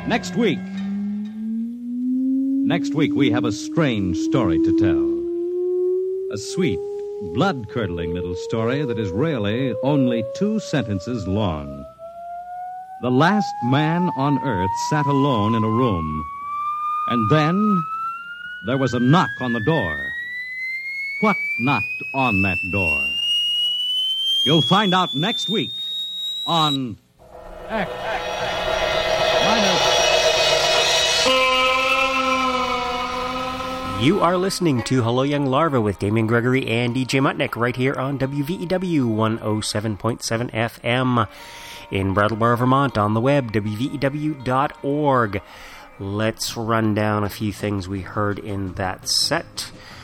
Next week, we have a strange story to tell. A sweet, blood-curdling little story that is really only 2 sentences long. The last man on Earth sat alone in a room, and then there was a knock on the door. What knocked on that door? You'll find out next week on X Minus. You are listening to Hello Young Larva with Damien Gregory and DJ Mutnick right here on WVEW 107.7 FM in Brattleboro, Vermont, on the web, wvew.org. Let's run down a few things we heard in that set.